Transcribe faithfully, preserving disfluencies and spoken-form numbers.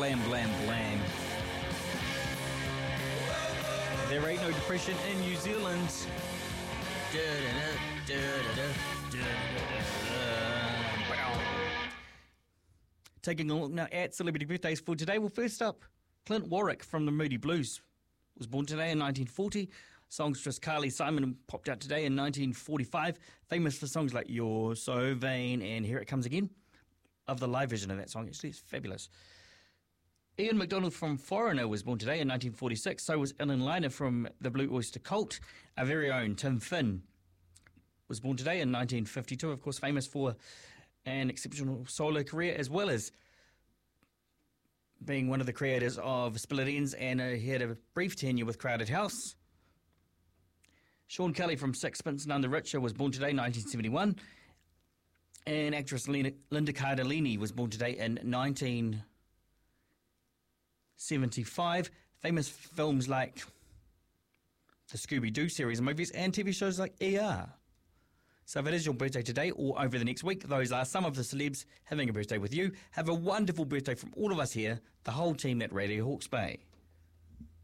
Blam Blam Blam. There ain't no depression in New Zealand. Taking a look now at celebrity birthdays for today. Well, first up, Clint Warwick from the Moody Blues was born today in nineteen forty. Songstress Carly Simon popped out today in nineteen forty-five, famous for songs like You're So Vain and Here It Comes Again. Of the live version of that song, actually, it's fabulous. Ian McDonald from Foreigner was born today in nineteen forty-six. So was Ellen Liner from the Blue Oyster Cult. Our very own Tim Finn was born today in nineteen fifty-two, of course, famous for an exceptional solo career, as well as being one of the creators of Split Enz, and uh, he had a brief tenure with Crowded House. Sean Kelly from Sixpence None the Richer was born today in nineteen seventy-one. And actress Linda, Linda Cardellini was born today in nineteen seventy-five. Famous for films like the Scooby-Doo series of movies and T V shows like E R. So if it is your birthday today or over the next week, those are some of the celebs having a birthday with you. Have a wonderful birthday from all of us here, the whole team at Radio Hawke's Bay.